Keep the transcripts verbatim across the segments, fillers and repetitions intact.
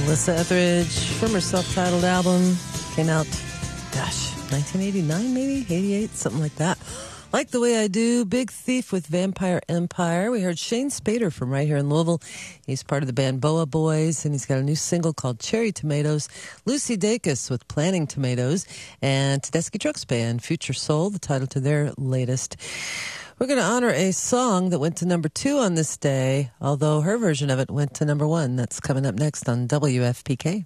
Melissa Etheridge from her self-titled album came out, gosh, nineteen eighty-nine maybe? eighty-eight, something like that. Like the Way I Do, Big Thief with Vampire Empire. We heard Shane Spader from right here in Louisville. He's part of the band Boa Boys, and he's got a new single called Cherry Tomatoes. Lucy Dacus with Planting Tomatoes, and Tedeschi Trucks Band, Future Soul, the title to their latest. We're going to honor a song that went to number two on this day, although her version of it went to number one. That's coming up next on W F P K.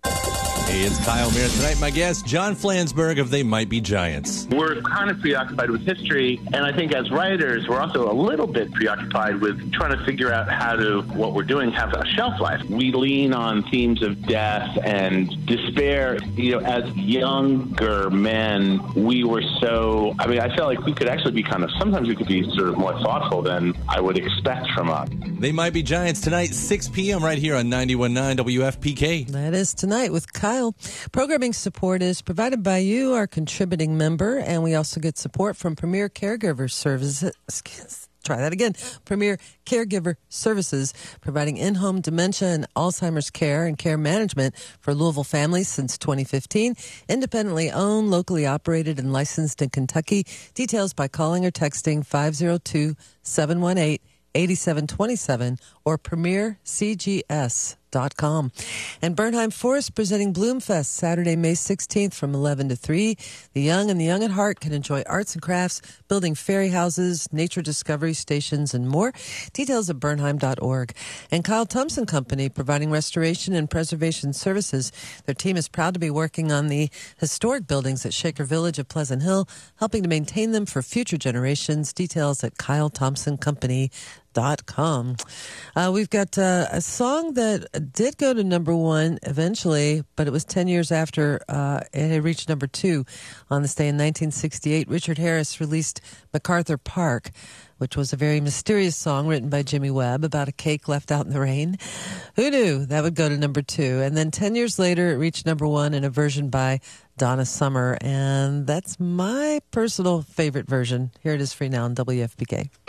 Hey, it's Kyle Mears. Tonight, my guest, John Flansburgh of They Might Be Giants. We're kind of preoccupied with history, and I think as writers, we're also a little bit preoccupied with trying to figure out how to, what we're doing, have a shelf life. We lean on themes of death and despair. You know, as younger men, we were so, I mean, I felt like we could actually be kind of, sometimes we could be sort of more thoughtful than I would expect from us. They Might Be Giants tonight, six p.m. right here on ninety-one point nine W F P K. That is tonight with Kyle. Programming support is provided by you, our contributing member, and we also get support from Premier Caregiver Services. Try that again. Premier Caregiver Services, providing in-home dementia and Alzheimer's care and care management for Louisville families since twenty fifteen. Independently owned, locally operated, and licensed in Kentucky. Details by calling or texting five oh two, seven one eight, eight seven two seven or premier c g s dot com. And Bernheim Forest presenting Bloomfest Saturday, May sixteenth from eleven to three. The young and the young at heart can enjoy arts and crafts, building fairy houses, nature discovery stations, and more. Details at bernheim dot org. And Kyle Thompson Company providing restoration and preservation services. Their team is proud to be working on the historic buildings at Shaker Village of Pleasant Hill, helping to maintain them for future generations. Details at kyle thompson company dot com. Uh, we've got uh, a song that did go to number one eventually, but it was ten years after uh, it had reached number two on this day in nineteen sixty-eight. Richard Harris released MacArthur Park, which was a very mysterious song written by Jimmy Webb about a cake left out in the rain. Who knew that would go to number two? And then ten years later, it reached number one in a version by Donna Summer, and that's my personal favorite version. Here it is free now on W F P K.